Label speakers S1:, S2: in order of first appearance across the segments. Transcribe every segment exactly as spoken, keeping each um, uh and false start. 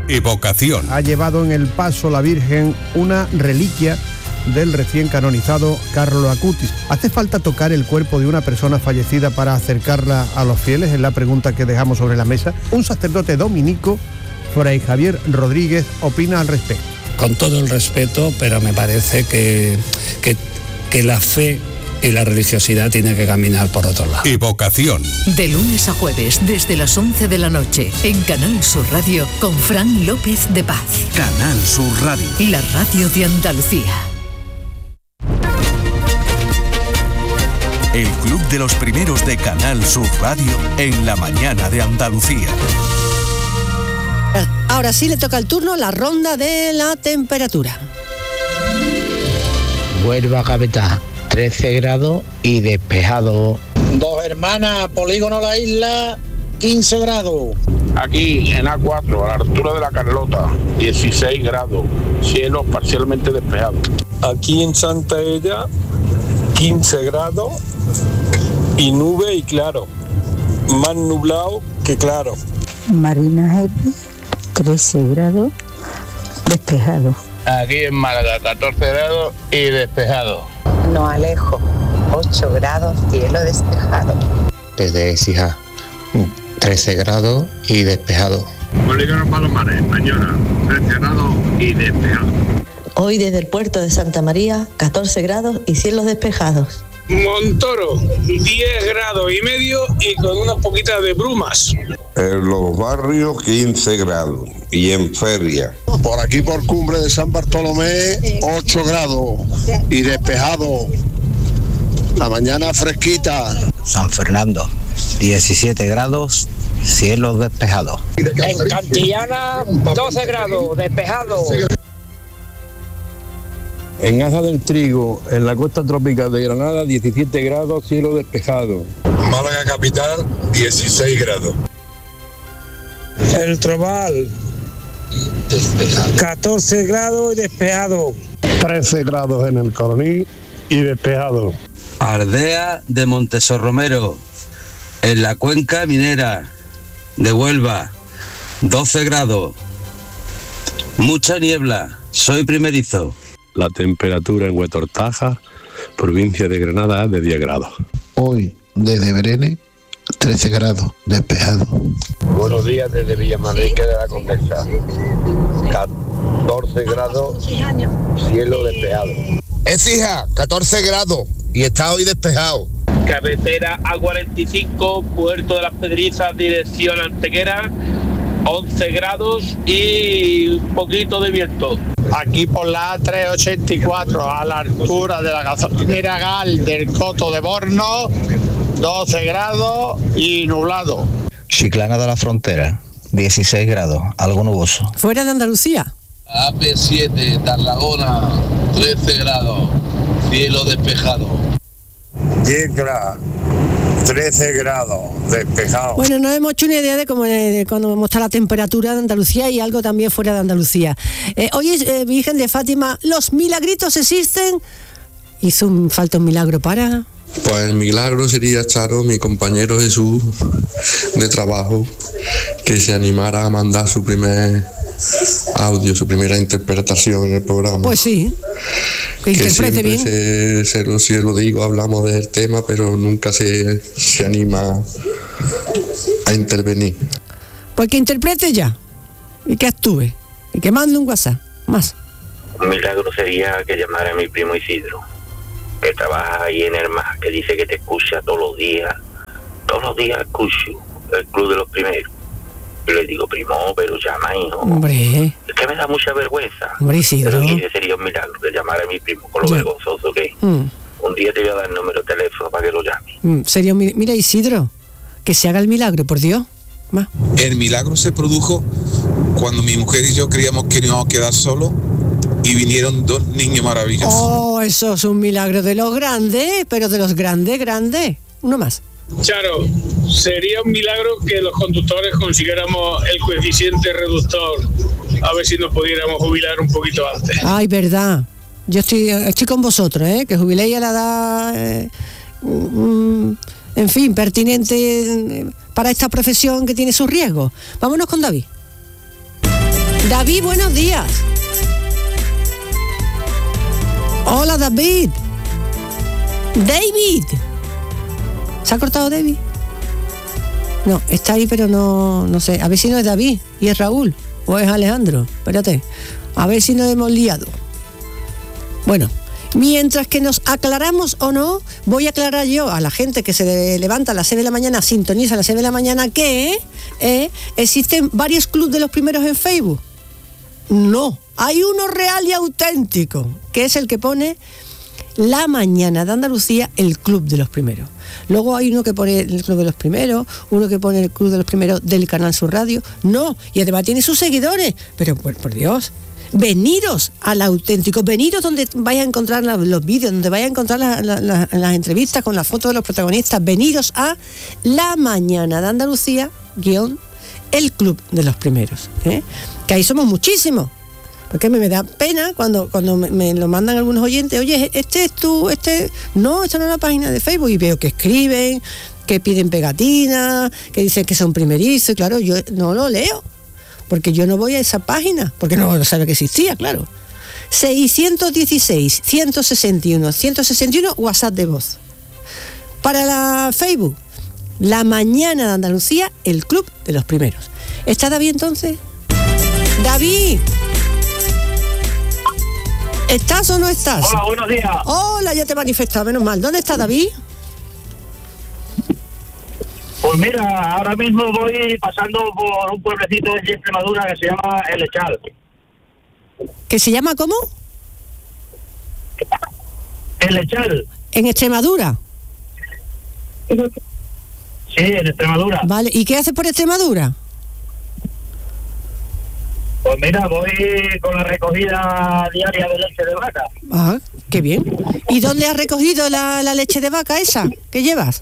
S1: Evocación.
S2: Ha llevado en el paso la Virgen una reliquia del recién canonizado Carlo Acutis. ¿Hace falta tocar el cuerpo de una persona fallecida para acercarla a los fieles? Es la pregunta que dejamos sobre la mesa. Un sacerdote dominico, Fray Javier Rodríguez, opina al respecto.
S3: Con todo el respeto, pero me parece que, que, que la fe y la religiosidad tiene que caminar por otro lado.
S1: Evocación.
S4: De lunes a jueves, desde las once de la noche, en Canal Sur Radio, con Fran López de Paz.
S1: Canal Sur Radio.
S4: La radio de Andalucía.
S1: El club de los primeros de Canal Sur Radio en la mañana de Andalucía.
S5: Ahora sí le toca el turno, la ronda de la temperatura.
S6: Huelva capital, trece grados y despejado.
S7: Dos Hermanas, polígono La Isla, quince grados.
S8: Aquí en A cuatro, a la altura de la Carlota, dieciséis grados, cielos parcialmente despejados.
S9: Aquí en Santa Ella, quince grados y nube y claro, más nublado que claro.
S10: Marina Happy, trece grados, despejado.
S8: Aquí en Málaga, catorce grados y despejado.
S11: No Alejo, ocho grados, cielo despejado.
S6: Desde Écija, trece grados y despejado.
S8: Polígono Palomares, Mañana, trece grados y despejado.
S12: Hoy desde el puerto de Santa María, catorce grados y cielos despejados.
S9: Montoro, diez grados y medio y con unas poquitas de brumas.
S13: En los barrios, quince grados. Y en Feria.
S14: Por aquí, por Cumbre de San Bartolomé, ocho grados y despejado. La mañana fresquita.
S6: San Fernando, diecisiete grados, cielos despejados.
S7: En Cantillana, doce grados, despejado.
S9: En Aja del Trigo, en la costa tropical de Granada, diecisiete grados, cielo despejado.
S13: Málaga capital, dieciséis grados.
S9: El Trobal, catorce grados y despejado.
S14: trece grados en el Coroní y despejado.
S3: Ardea de Montesorromero, en la cuenca minera de Huelva, doce grados, mucha niebla, soy primerizo.
S15: La temperatura en Huetortaja, provincia de Granada, de diez grados.
S14: Hoy, desde Berene, trece grados, despejado.
S8: Buenos días desde Villamanrique de la Condesa. catorce grados, cielo despejado.
S14: Écija, catorce grados y está hoy despejado.
S9: Carretera A cuarenta y cinco, Puerto de las Pedrizas, dirección Antequera, once grados y un poquito de viento.
S7: Aquí por la A trescientos ochenta y cuatro, a la altura de la gasolinera Gal del Coto de Borno, doce grados y nublado.
S6: Chiclana de la Frontera, dieciséis grados, algo nuboso.
S5: Fuera de Andalucía.
S8: A P siete, Tarragona, trece grados, cielo despejado.
S14: Yecla, trece grados, despejado.
S5: Bueno, nos hemos hecho una idea de cómo, de cómo está la temperatura de Andalucía y algo también fuera de Andalucía. Eh, oye, eh, Virgen de Fátima, ¿los milagritos existen? ¿Hizo un, falta un milagro para...?
S16: Pues el milagro sería, Charo, mi compañero Jesús de trabajo, que se animara a mandar su primer audio, su primera interpretación en el programa.
S5: Pues sí, que, que interprete bien.
S16: Se, se lo, si lo digo, hablamos del tema, pero nunca se, se anima a intervenir.
S5: Pues que interprete ya, y que actúe, y que mande un WhatsApp, más.
S17: Un milagro sería que llamara a mi primo Isidro, que trabaja ahí en el mar, que dice que te escucha todos los días, todos los días escucho el club de los primeros. Yo le digo, primo, pero llama, hijo.
S5: Hombre.
S17: Es que me da mucha vergüenza.
S5: Hombre, Isidro.
S17: Pero ese sería un milagro, que llamara a mi primo, con lo
S5: ya.
S17: vergonzoso que es.
S5: Mm.
S17: Un día te voy a dar el número de teléfono para que lo llame.
S5: Mm, sería un, mira, Isidro, que se haga el milagro, por Dios. Más.
S18: El milagro se produjo cuando mi mujer y yo creíamos que nos íbamos a quedar solos y vinieron dos niños maravillosos.
S5: Oh, eso es un milagro de los grandes, pero de los grandes, grandes. Uno más.
S9: Charo, sería un milagro que los conductores consiguiéramos el coeficiente reductor, a ver si nos pudiéramos jubilar un poquito antes.
S5: Ay, verdad. Yo estoy, estoy con vosotros, ¿eh? Que jubiléis a la edad, eh, mm, en fin, pertinente para esta profesión que tiene sus riesgos. Vámonos con David. David, buenos días. Hola, David. David. ¿Se ha cortado David? No, está ahí, pero no, no sé. A ver si no es David y es Raúl o es Alejandro. Espérate. A ver si nos hemos liado. Bueno, mientras que nos aclaramos o no, voy a aclarar yo a la gente que se levanta a las seis de la mañana, sintoniza a las seis de la mañana, que eh, existen varios clubes de los primeros en Facebook. No, hay uno real y auténtico, que es el que pone La Mañana de Andalucía, el club de los primeros. Luego hay uno que pone el club de los primeros, uno que pone el club de los primeros del Canal Sur Radio. No, y además tiene sus seguidores. Pero por, por Dios, veniros al auténtico, veniros donde vais a encontrar la, los vídeos, donde vais a encontrar la, la, la, las entrevistas con las fotos de los protagonistas. Veniros a La Mañana de Andalucía, guión, el club de los primeros, ¿eh? Que ahí somos muchísimos. Porque me, me da pena cuando, cuando me, me lo mandan algunos oyentes, oye, este es tú, este... No, esta no es la página de Facebook, y veo que escriben, que piden pegatinas, que dicen que son primerizos, y claro, yo no lo leo, porque yo no voy a esa página, porque no sabía que existía, claro. seiscientos dieciséis, ciento sesenta y uno, ciento sesenta y uno, WhatsApp de voz. Para la Facebook, La Mañana de Andalucía, el club de los primeros. ¿Está David entonces? ¡David! ¿Estás o no estás?
S19: Hola, buenos días.
S5: Hola, ya te he manifestado, menos mal. ¿Dónde está David?
S19: Pues mira, ahora mismo voy pasando por un pueblecito de Extremadura que se llama El Echal.
S5: ¿Que se llama cómo?
S19: El Echal.
S5: ¿En Extremadura?
S19: Sí, en Extremadura.
S5: Vale, ¿y qué haces por Extremadura?
S19: Pues mira, voy con la recogida diaria de leche de vaca.
S5: Ah, qué bien. ¿Y dónde has recogido la, la leche de vaca esa que llevas?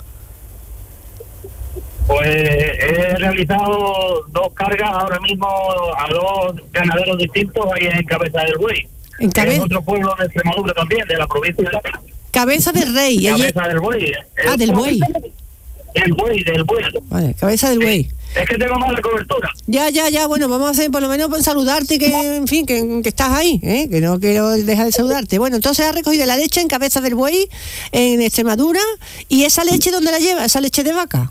S19: Pues he realizado dos cargas ahora mismo a dos ganaderos distintos ahí en Cabeza del Buey.
S5: En Cabeza.
S19: En otro pueblo de Extremadura también, de la provincia de la...
S5: Cabeza del Rey.
S19: Cabeza del Buey.
S5: Ah, del Buey.
S19: Del Buey, del Buey.
S5: Vale, Cabeza del Buey.
S19: Es que tengo mala cobertura.
S5: Ya, ya, ya, bueno, vamos a hacer por lo menos por saludarte, que en fin, que, que estás ahí, ¿eh? Que no quiero dejar de saludarte. Bueno, entonces has recogido la leche en Cabeza del Buey, en Extremadura, ¿y esa leche dónde la lleva? ¿Esa leche de vaca?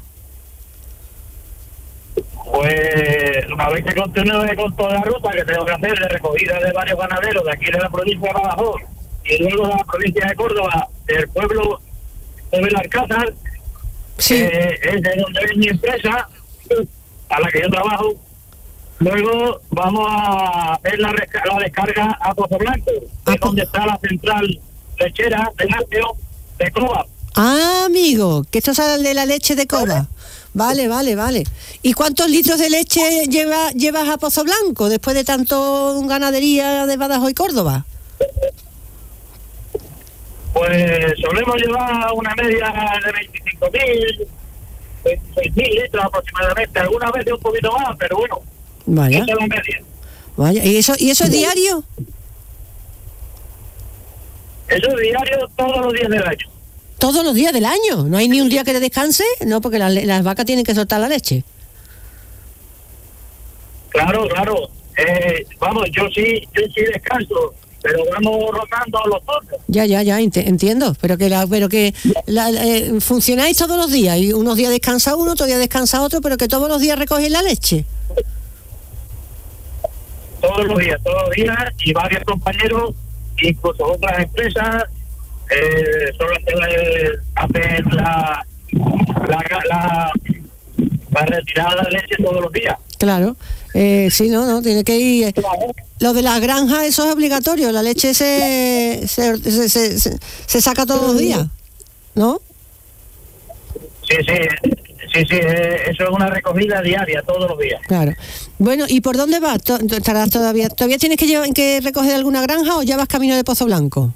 S19: Pues una vez que continúe con toda la ruta que tengo que hacer de recogida de varios ganaderos de aquí de la provincia de Badajoz y luego de la provincia de Córdoba, del pueblo de Belalcázar,
S5: sí.
S19: eh, es de donde es mi empresa, a la que yo trabajo. Luego vamos a hacer la, la descarga a Pozo Blanco, que es donde está la central lechera de lácteo de Cova.
S5: Ah, amigo, que esto sale de la leche de Cova. Vale, vale, vale. ¿Y cuántos litros de leche lleva, llevas a Pozo Blanco después de tanto ganadería de Badajoz y Córdoba?
S19: Pues solemos llevar una media de veinticinco mil, veintiséis mil litros aproximadamente, algunas veces un poquito más, pero bueno,
S5: vaya.
S19: Esa es la media.
S5: Vaya, ¿y eso, y eso es diario?
S19: Eso es diario todos los días del año.
S5: ¿Todos los días del año? ¿No hay ni un día que le descanse? No, porque la, las vacas tienen que soltar la leche.
S19: Claro, claro. Eh, vamos, yo sí, yo sí descanso, pero vamos rotando los turnos.
S5: Ya, ya, ya, ent- entiendo. Pero que la, pero que la, eh, funcionáis todos los días. Y unos días descansa uno, otros días descansa otro, pero que todos los días recogéis la leche.
S19: Todos los días, todos los días, y varios compañeros, incluso otras empresas, eh, son las que hacen la, la, la, la retirada de leche todos los días.
S5: Claro, eh, sí, no, no, tiene que ir. Eh, lo de las granjas, eso es obligatorio, la leche se, se, se, se, se, se saca todos los días, ¿no?
S19: Sí, sí, sí, sí, eh, eso es una recogida diaria, todos los días.
S5: Claro. Bueno, ¿y por dónde vas? To- ¿Estarás todavía, todavía tienes que, llevar, que recoger alguna granja o ya vas camino de Pozo Blanco?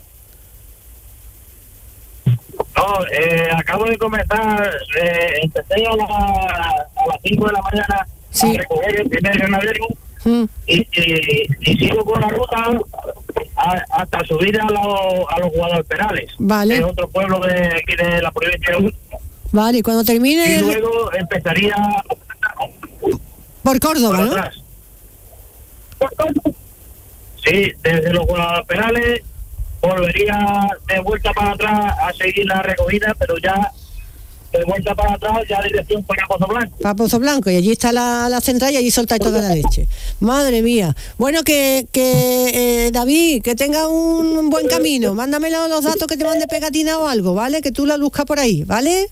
S19: No, eh, acabo de comenzar, eh, empecé a, la, a las cinco de la mañana sí. a recoger el primer ganadero mm. y, y, y sigo con la ruta a, hasta subir a, lo, a los Guadalperales,
S5: vale.
S19: que es otro pueblo de aquí de la provincia de Huelva.
S5: Vale, y cuando termine...
S19: Y luego empezaría...
S5: Por Córdoba,
S19: por
S5: ¿no?
S19: atrás. Sí, desde los penales volvería de vuelta para atrás a seguir la recogida, pero ya de vuelta para atrás, ya dirección para Pozo Blanco.
S5: Para Pozo Blanco, y allí está la, la central y allí soltáis toda la leche. Madre mía. Bueno, que, que eh, David, que tenga un buen camino. Mándame los, los datos que te mande pegatina o algo, ¿vale? Que tú la luzcas por ahí, ¿vale?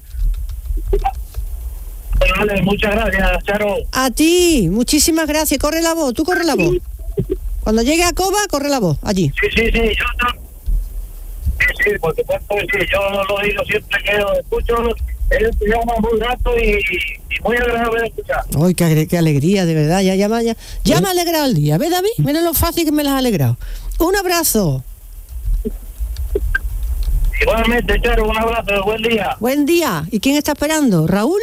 S19: Vale, muchas gracias, Charo.
S5: A ti, muchísimas gracias. Corre la voz, tú corre la voz. Cuando llegue a Cova, corre la voz, allí.
S19: Sí, sí, sí, yo sí, sí, por supuesto que sí, yo lo digo siempre que lo escucho. Es un programa muy grato y, y muy agradable de escuchar.
S5: Ay, qué, qué alegría, de verdad. Ya, ya, ya, ya me ha alegrado el día. ¿Ves, David? Mira lo fácil que me las ha alegrado. Un abrazo.
S19: Igualmente, Charo, un abrazo. Buen día.
S5: Buen día. ¿Y quién está esperando? ¿Raúl?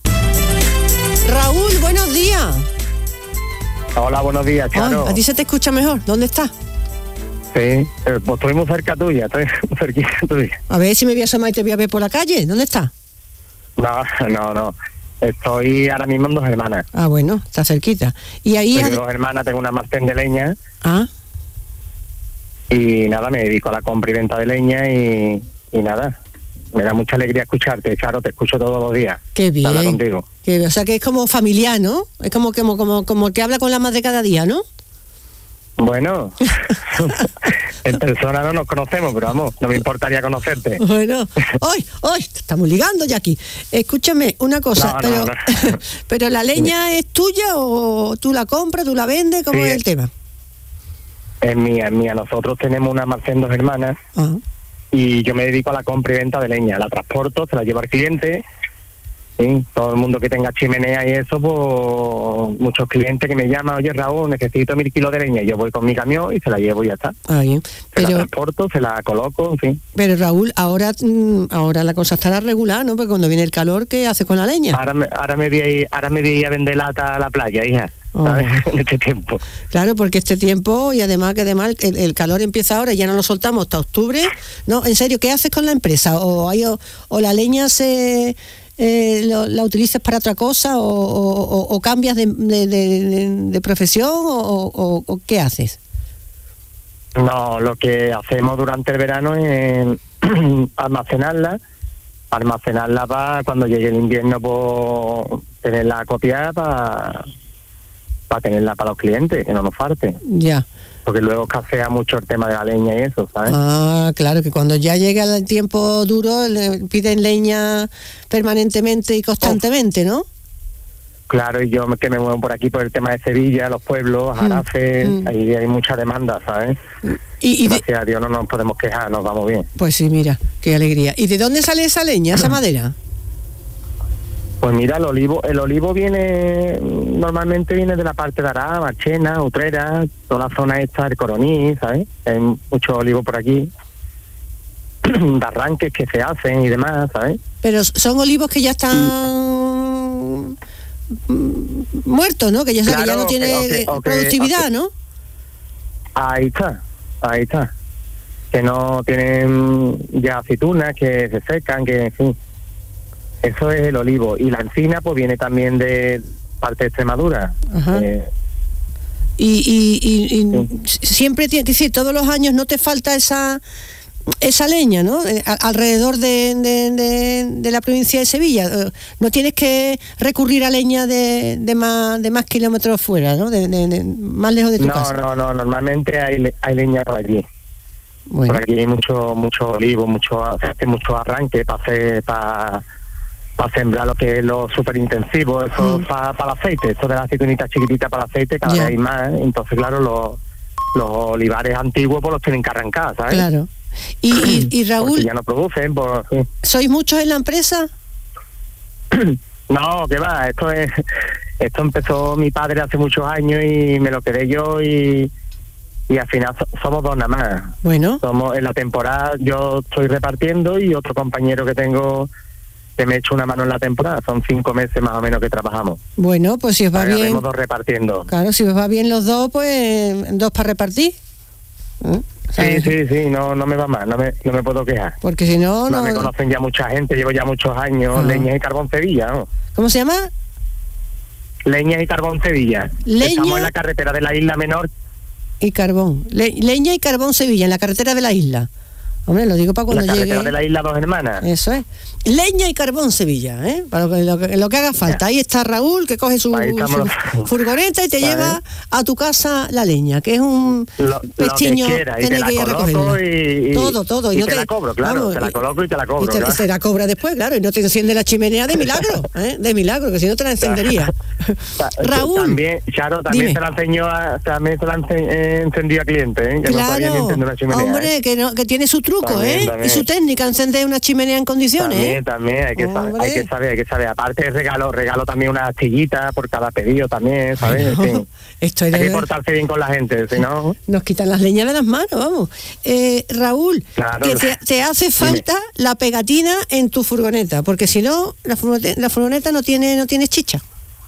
S5: Raúl, buenos días.
S20: Hola, buenos días, Charo.
S5: Ay, a ti se te escucha mejor. ¿Dónde estás?
S20: Sí, eh, pues estoy muy cerca tuya, estoy muy cerquita tuya.
S5: A ver si me voy a asomar y te voy a ver por la calle. ¿Dónde estás?
S20: No, no, no. Estoy ahora mismo en Dos Hermanas.
S5: Ah, bueno, está cerquita. Y ahí...
S20: Tengo Dos Hermanas, tengo una almacén de leña.
S5: Ah.
S20: Y nada, me dedico a la compra y venta de leña y, y nada. Me da mucha alegría escucharte, Charo, te escucho todos los días.
S5: Qué bien.
S20: Hablar contigo.
S5: Qué, o sea que es como familiar, ¿no? Es como, como, como, como que habla con la madre cada día, ¿no?
S20: Bueno, en persona no nos conocemos, pero vamos, no me importaría conocerte.
S5: Bueno, hoy, hoy, estamos ligando ya aquí. Escúchame, una cosa,
S20: no,
S5: pero,
S20: no, no.
S5: pero ¿la leña es tuya o tú la compras, tú la vendes? ¿Cómo
S20: Sí,
S5: es el tema?
S20: Es mía, es mía. Nosotros tenemos una almacén Dos Hermanas.
S5: Ah.
S20: Y yo me dedico a la compra y venta de leña. La transporto, se la llevo al cliente. ¿Sí? Todo el mundo que tenga chimenea y eso, pues muchos clientes que me llaman, oye Raúl, necesito mil kilos de leña. Y yo voy con mi camión y se la llevo y ya está.
S5: Ah, bien.
S20: Se
S5: Pero,
S20: la transporto, se la coloco, en fin.
S5: pero Raúl, ahora mm, ahora la cosa estará regular, ¿no? Porque cuando viene el calor, ¿qué haces con la leña?
S20: Ahora me, ahora me voy a ir, ahora me voy a, ir a vender lata a la playa, hija. ¿Sabes?
S5: Oh.
S20: En este tiempo.
S5: Claro, porque este tiempo, y además que además el, el calor empieza ahora y ya no lo soltamos hasta octubre. No, en serio, ¿qué haces con la empresa? ¿O, hay, o, o la leña se... Eh, lo, la utilizas para otra cosa o, o, o cambias de, de, de, de profesión o, o, o qué haces?
S20: No, lo que hacemos durante el verano es almacenarla, almacenarla para cuando llegue el invierno, pues tenerla copiada para para tenerla para los clientes, que no nos falte.
S5: Ya.
S20: Porque luego escasea mucho el tema de la leña y eso, ¿sabes?
S5: Ah, claro, que cuando ya llega el tiempo duro le piden leña permanentemente y constantemente, ¿no?
S20: Claro, y yo que me muevo por aquí por el tema de Sevilla, los pueblos, Jarafe, mm, mm. ahí hay mucha demanda, ¿sabes?
S5: Y, y
S20: Gracias
S5: de...
S20: a Dios no nos podemos quejar, nos vamos bien.
S5: Pues sí, mira, qué alegría. ¿Y de dónde sale esa leña, esa madera?
S20: Pues mira, el olivo, el olivo viene, normalmente viene de la parte de Ará, Marchena, Utrera, toda la zona esta del Coroní, ¿sabes? Hay mucho olivo por aquí, de arranques que se hacen y demás, ¿sabes?
S5: Pero son olivos que ya están muertos, ¿no? Que ya, claro, que ya no tiene okay, okay, productividad, okay. ¿no?
S20: Ahí está, ahí está. Que no tienen ya aceitunas, que se secan, que en fin. Eso es el olivo. Y la encina pues viene también de parte de Extremadura.
S5: Ajá. Eh, y, y, y, y sí. siempre tiene que decir, todos los años no te falta esa esa leña, ¿no? Eh, alrededor de, de, de, de la provincia de Sevilla. Eh, no tienes que recurrir a leña de, de más de más kilómetros fuera, ¿no? De, de, de, más lejos de tu
S20: no,
S5: casa.
S20: No, no, no. Normalmente hay, hay leña por allí. Bueno. Por aquí hay mucho mucho olivo, mucho, se hace mucho arranque para hacer, para para sembrar lo que es lo súper intensivo, eso mm. para pa el aceite, eso de las aceitunitas chiquititas para el aceite, cada yeah. vez hay más, entonces claro, los, los olivares antiguos pues los tienen que arrancar, ¿sabes?
S5: Claro. Y, y, y Raúl...
S20: Porque ya no producen, pues... Sí.
S5: ¿Sois muchos en la empresa?
S20: No, que va, esto es... Esto empezó mi padre hace muchos años y me lo quedé yo y... Y al final so, somos dos nada más.
S5: Bueno.
S20: Somos en la temporada, yo estoy repartiendo y otro compañero que tengo... que me he hecho una mano en la temporada, son cinco meses más o menos que trabajamos.
S5: Bueno, pues si os va
S20: Ahora
S5: bien...
S20: dos repartiendo.
S5: Claro, si os va bien los dos, pues dos para repartir. ¿Eh?
S20: Sí, sí, sí, no no me va mal, no me, no me puedo quejar.
S5: Porque si no...
S20: No,
S5: no
S20: me conocen ya mucha gente, llevo ya muchos años, ah. Leñas y Carbón Sevilla, ¿no?
S5: ¿Cómo se llama?
S20: Leña y Carbón Sevilla.
S5: Leña
S20: Estamos en la carretera de la Isla Menor.
S5: Y Carbón. Le, leña y Carbón Sevilla, en la carretera de la isla. Hombre, lo digo para cuando
S20: la
S5: llegue.
S20: La carretera de la Isla Dos Hermanas.
S5: Eso es. Leña y Carbón Sevilla, ¿eh? Para lo que, lo que, lo que haga falta. Ahí está Raúl, que coge su, su furgoneta y te ¿sabes? Lleva a tu casa la leña, que es un
S20: lo,
S5: pechiño.
S20: Lo que quiera, y te la coloco y, y,
S5: todo, todo.
S20: Y,
S5: y
S20: no
S5: te,
S20: te la cobro, claro, vamos, te la coloco y te la cobro.
S5: Y te,
S20: claro.
S5: te la cobra después, claro, y no te enciende la chimenea de milagro, ¿eh? De milagro, que si no te la encendería. Raúl.
S20: También, Charo, también se la enseñó a, también se la eh, encendió a cliente, ¿eh? Que
S5: claro,
S20: no sabía ni encender la chimenea.
S5: Hombre,
S20: ¿eh?
S5: que, no, que tiene su truco,
S20: también,
S5: ¿eh?
S20: También.
S5: Y su técnica, encender una chimenea en condiciones.
S20: También,
S5: ¿eh?
S20: también, hay que, saber, hay que saber, hay que saber. Aparte regalo, regalo también una astillita por cada pedido también, ¿sabes? No, sí.
S5: Esto es
S20: hay
S5: de...
S20: que portarse bien con la gente, si no...
S5: Nos quitan las leñas de las manos, vamos. Eh, Raúl,
S20: claro,
S5: que te, te hace falta dime. La pegatina en tu furgoneta, porque si no, la furgoneta, la furgoneta no tiene, no tiene chicha.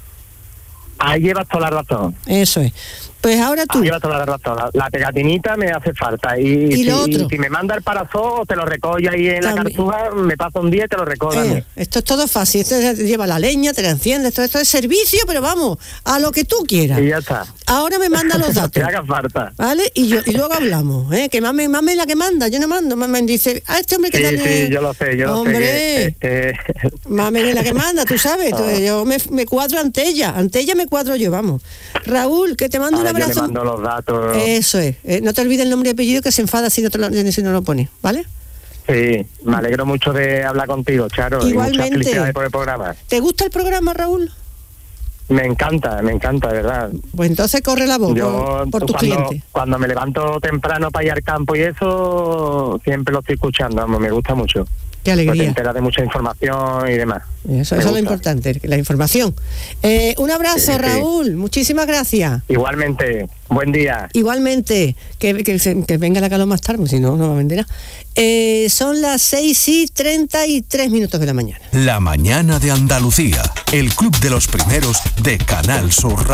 S20: Ahí llevas toda la razón.
S5: Eso es. Pues ahora tú.
S20: Ahí llevas toda la razón. La, la pegatinita me hace falta. Y,
S5: ¿Y,
S20: si,
S5: lo otro?
S20: y si me manda el parasol, te lo recoge ahí en también. La cartuja, me pasa un día y te lo recoge.
S5: Eh, esto es todo fácil. Esto te lleva la leña, te la enciende. Esto, esto es servicio, pero vamos, a lo que tú quieras.
S20: Y ya está.
S5: Ahora me manda los datos.
S20: Que haga falta.
S5: ¿Vale? Y, yo, y luego hablamos. ¿eh? Que mami, mami es la que manda. Yo no mando. Mami dice, a este hombre que
S20: sí,
S5: dale...
S20: Sí, yo lo sé, yo
S5: hombre,
S20: lo sé. Que, eh, eh.
S5: Mami es la que manda, tú sabes. Entonces, yo me, me cuadro ante ella. Ante ella me cuadro yo, vamos. Raúl, que te mando
S20: ahora
S5: un abrazo.
S20: Yo le mando los datos.
S5: Eso es. Eh, no te olvides el nombre y apellido, que se enfada si no, te lo, si no lo pones, ¿vale?
S20: Sí, me alegro mucho de hablar contigo, Charo.
S5: Igualmente.
S20: Y muchas felicidades por el programa.
S5: ¿Te gusta el programa, Raúl?
S20: Me encanta, me encanta, de verdad.
S5: Pues entonces corre la voz
S20: Yo,
S5: por, por tus
S20: cuando,
S5: clientes.
S20: Cuando me levanto temprano para ir al campo y eso, siempre lo estoy escuchando, me gusta mucho.
S5: Qué alegría.
S20: Pues te enteras de mucha información y demás.
S5: Eso, eso es lo importante, la información. Eh, un abrazo, sí, Raúl. Sí. Muchísimas gracias.
S20: Igualmente. Buen día.
S5: Igualmente. Que, que, que venga la calor más tarde, si no, no va a vender nada. Eh, son las seis y treinta y tres minutos de la mañana.
S1: La mañana de Andalucía. El club de los primeros de Canal Sur.